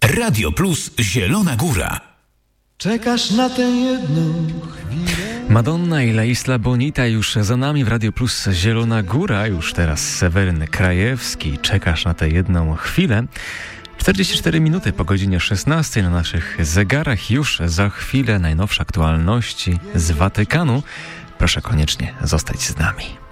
Radio Plus Zielona Góra. Czekasz na tę jedną chwilę. Madonna i La Isla Bonita już za nami w Radio Plus Zielona Góra. Już teraz Seweryn Krajewski. Czekasz na tę jedną chwilę. 44 minuty po godzinie 16 na naszych zegarach. Już za chwilę najnowsze aktualności z Watykanu. Proszę koniecznie zostać z nami.